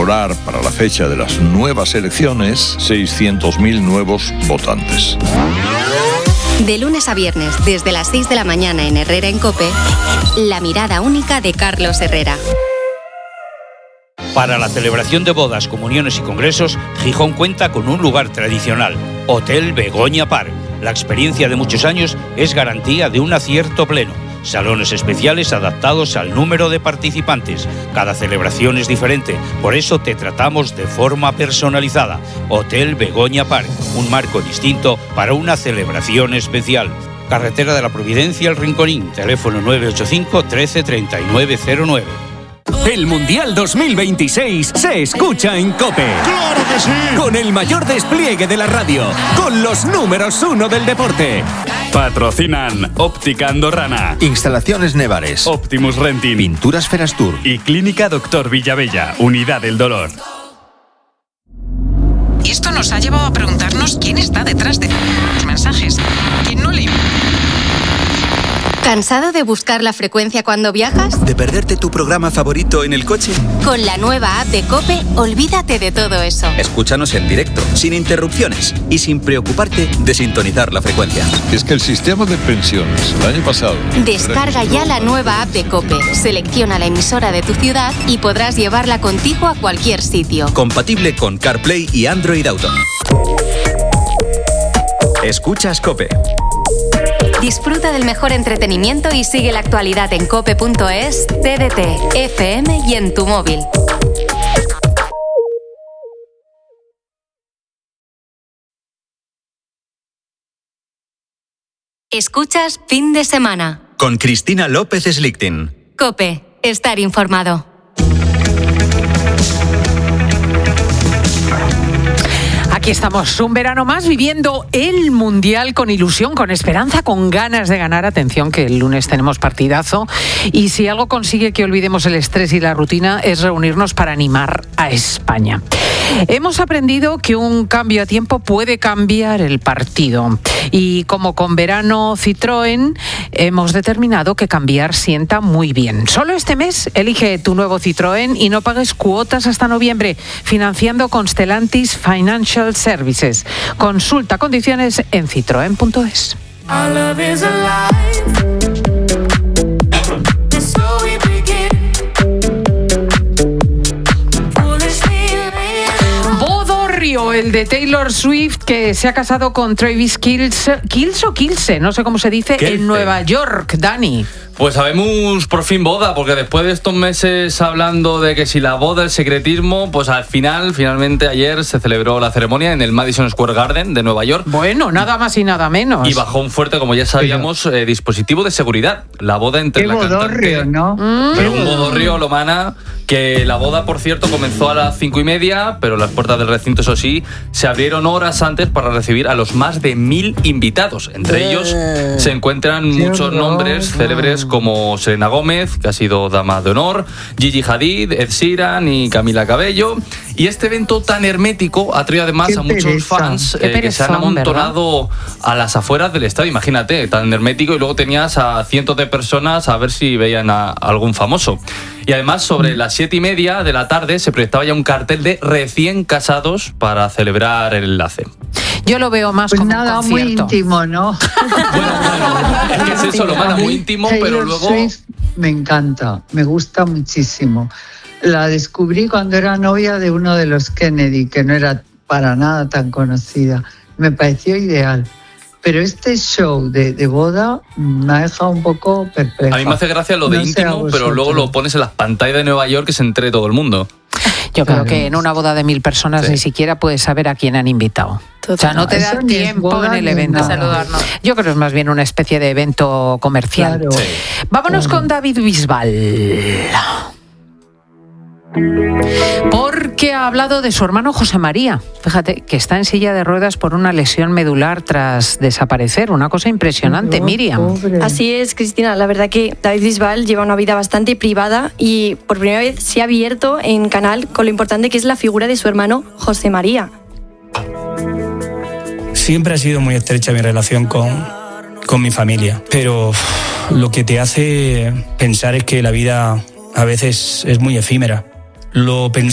incorporar para la fecha de las nuevas elecciones 600.000 nuevos votantes. De lunes a viernes, desde las 6 de la mañana en Herrera en COPE, la mirada única de Carlos Herrera. Para la celebración de bodas, comuniones y congresos, Gijón cuenta con un lugar tradicional, Hotel Begoña Park. La experiencia de muchos años es garantía de un acierto pleno. Salones especiales adaptados al número de participantes. Cada celebración es diferente, por eso te tratamos de forma personalizada. Hotel Begoña Park, un marco distinto para una celebración especial. Carretera de la Providencia, El Rinconín, teléfono 985 13 3909. El Mundial 2026 se escucha en COPE. ¡Claro que sí! Con el mayor despliegue de la radio, con los números 1 del deporte. Patrocinan Óptica Andorrana, Instalaciones Nevares, Optimus Renting, Pinturas Ferastur y Clínica Doctor Villavella, Unidad del Dolor. Y esto nos ha llevado a preguntarnos quién está detrás de los mensajes. ¿Quién no le... ¿Cansado de buscar la frecuencia cuando viajas? ¿De perderte tu programa favorito en el coche? Con la nueva app de COPE, olvídate de todo eso. Escúchanos en directo, sin interrupciones y sin preocuparte de sintonizar la frecuencia. Es que el sistema de pensiones el año pasado... Descarga ya la nueva app de COPE, selecciona la emisora de tu ciudad y podrás llevarla contigo a cualquier sitio. Compatible con CarPlay y Android Auto. Escuchas COPE. Disfruta del mejor entretenimiento y sigue la actualidad en cope.es, TDT, FM y en tu móvil. Escuchas Fin de Semana. Con Cristina López Slichting. COPE, estar informado. Aquí estamos, un verano más viviendo el Mundial con ilusión, con esperanza, con ganas de ganar. Atención que el lunes tenemos partidazo y si algo consigue que olvidemos el estrés y la rutina es reunirnos para animar a España. Hemos aprendido que un cambio a tiempo puede cambiar el partido y como con verano Citroën hemos determinado que cambiar sienta muy bien. Solo este mes elige tu nuevo Citroën y no pagues cuotas hasta noviembre financiando con Stellantis Financial Services. Consulta condiciones en citroen.es. El de Taylor Swift, que se ha casado con Travis Kelce, no sé cómo se dice, en Nueva York. Dani. Pues sabemos por fin boda, porque después de estos meses hablando de que si la boda, el secretismo, pues finalmente ayer se celebró la ceremonia en el Madison Square Garden de Nueva York. Bueno, nada más y nada menos. Y bajó un fuerte, como ya sabíamos, dispositivo de seguridad. La boda entre la cantante... ¿no? Pero un bodorrio, Lomana, que la boda, por cierto, comenzó a las 5:30, pero las puertas del recinto, eso sí, se abrieron horas antes para recibir a los más de 1.000 invitados. Entre ellos se encuentran muchos nombres célebres como Selena Gómez, que ha sido dama de honor, Gigi Hadid, Ed Sheeran y Camila Cabello. Y este evento tan hermético ha traído además a muchos fans que se han amontonado a las afueras del estadio. Imagínate, tan hermético, y luego tenías a cientos de personas a ver si veían a algún famoso. Y además, sobre las 7:30 de la tarde se proyectaba ya un cartel de recién casados para celebrar el enlace. Yo lo veo más como nada, un concierto. muy íntimo, ¿no? Es que es eso, lo manda muy íntimo, pero luego... Swift me encanta, me gusta muchísimo. La descubrí cuando era novia de uno de los Kennedy, que no era para nada tan conocida. Me pareció ideal. Pero este show de boda me ha dejado un poco perpleja. A mí me hace gracia lo de íntimo, pero luego lo pones en las pantallas de Nueva York que se entere todo el mundo. Yo creo que en una boda de 1.000 personas ni siquiera puedes saber a quién han invitado. O sea, no te da tiempo en el evento de saludarnos. Yo creo que es más bien una especie de evento comercial. Claro. Sí. Vámonos con David Bisbal. Porque ha hablado de su hermano José María. Fíjate, que está en silla de ruedas por una lesión medular tras desaparecer. Una cosa impresionante, Miriam. Así es, Cristina. La verdad que David Bisbal lleva una vida bastante privada y por primera vez se ha abierto en canal con lo importante que es la figura de su hermano José María. Siempre ha sido muy estrecha mi relación con mi familia, pero lo que te hace pensar es que la vida a veces es muy efímera. Lo pensé